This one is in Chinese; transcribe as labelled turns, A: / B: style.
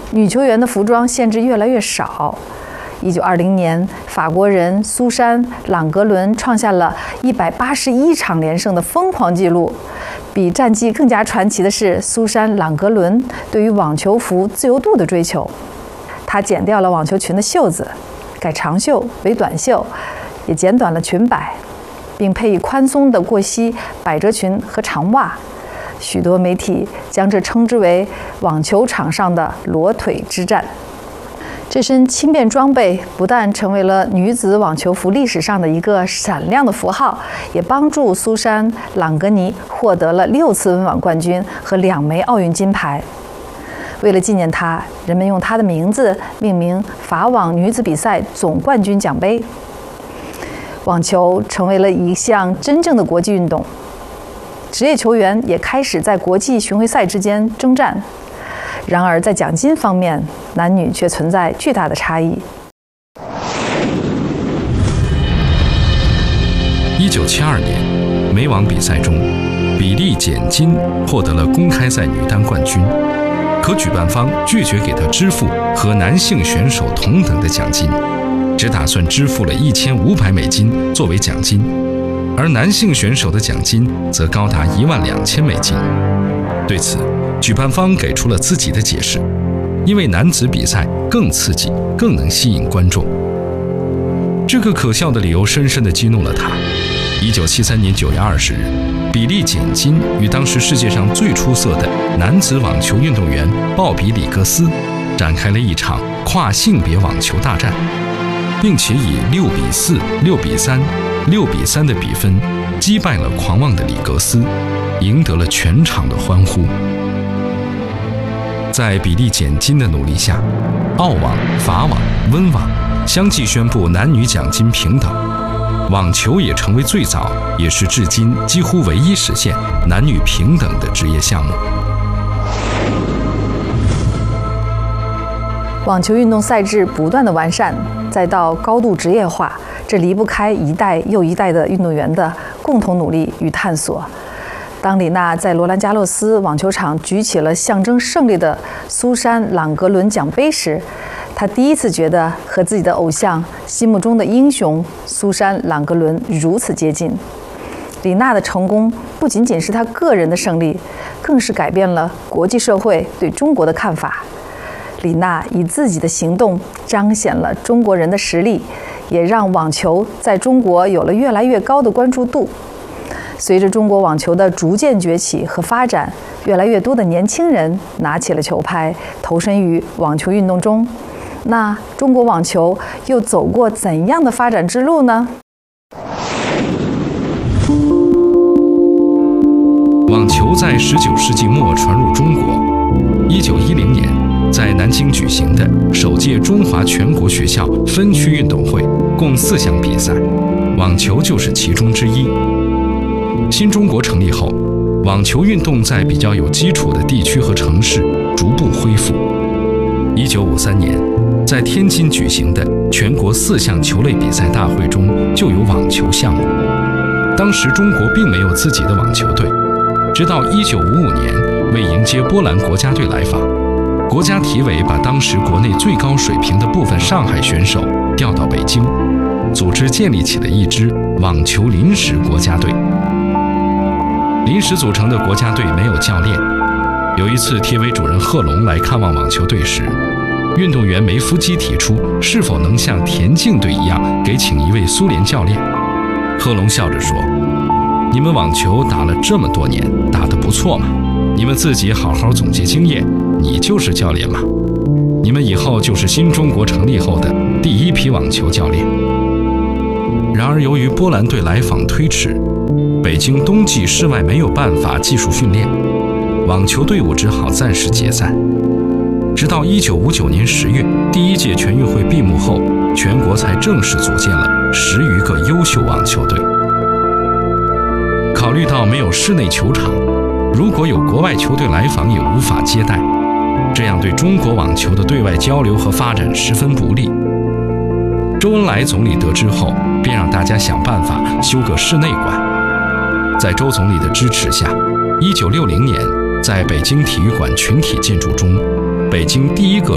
A: 女球员的服装限制越来越少。1920年，法国人苏珊·朗格伦创下了181场连胜的疯狂纪录。比战绩更加传奇的是，苏珊·朗格伦对于网球服自由度的追求。她剪掉了网球裙的袖子，改长袖为短袖，也剪短了裙摆，并配以宽松的过膝百褶裙和长袜。许多媒体将这称之为网球场上的裸腿之战。这身轻便装备不但成为了女子网球服历史上的一个闪亮的符号，也帮助苏珊·朗格尼获得了6次温网冠军和2枚奥运金牌。为了纪念她，人们用她的名字命名法网女子比赛总冠军奖杯。网球成为了一项真正的国际运动，职业球员也开始在国际巡回赛之间征战。然而，在奖金方面，男女却存在巨大的差异。
B: 1972年，美网比赛中，比利·简金获得了公开赛女单冠军，可举办方拒绝给她支付和男性选手同等的奖金，只打算支付了1500美金作为奖金，而男性选手的奖金则高达12000美金。对此，举办方给出了自己的解释，因为男子比赛更刺激，更能吸引观众。这个可笑的理由深深地激怒了他。1973年9月20日，比利·简金与当时世界上最出色的男子网球运动员鲍比·里格斯展开了一场跨性别网球大战，并且以6-4、6-3、6-3的比分击败了狂妄的里格斯，赢得了全场的欢呼。在比利·简金的努力下，澳网、法网、温网相继宣布男女奖金平等，网球也成为最早也是至今几乎唯一实现男女平等的职业项目。
A: 网球运动赛制不断的完善，再到高度职业化，这离不开一代又一代的运动员的共同努力与探索。当李娜在罗兰加洛斯网球场举起了象征胜利的苏珊·朗格伦奖杯时，她第一次觉得和自己的偶像心目中的英雄苏珊·朗格伦如此接近。李娜的成功不仅仅是她个人的胜利，更是改变了国际社会对中国的看法。李娜以自己的行动彰显了中国人的实力，也让网球在中国有了越来越高的关注度。随着中国网球的逐渐崛起和发展，越来越多的年轻人拿起了球拍，投身于网球运动中。那中国网球又走过怎样的发展之路呢？
B: 网球在19世纪末传入中国。1910年，在南京举行的首届中华全国学校分区运动会，共4项比赛，网球就是其中之一。新中国成立后，网球运动在比较有基础的地区和城市逐步恢复。1953年，在天津举行的全国4项球类比赛大会中就有网球项目。当时中国并没有自己的网球队，直到1955年为迎接波兰国家队来访，国家体委把当时国内最高水平的部分上海选手调到北京，组织建立起了一支网球临时国家队。临时组成的国家队没有教练。有一次，体委主任贺龙来看望网球队时，运动员梅夫基提出是否能像田径队一样给请一位苏联教练。贺龙笑着说：“你们网球打了这么多年，打得不错嘛，你们自己好好总结经验，你就是教练嘛。你们以后就是新中国成立后的第一批网球教练。”然而，由于波兰队来访推迟，北京冬季室外没有办法技术训练，网球队伍只好暂时解散。直到1959年10月，第1届全运会闭幕后，全国才正式组建了10余个优秀网球队。考虑到没有室内球场，如果有国外球队来访也无法接待，这样对中国网球的对外交流和发展十分不利。周恩来总理得知后，便让大家想办法修个室内馆。在周总理的支持下，1960年，在北京体育馆群体建筑中，北京第一个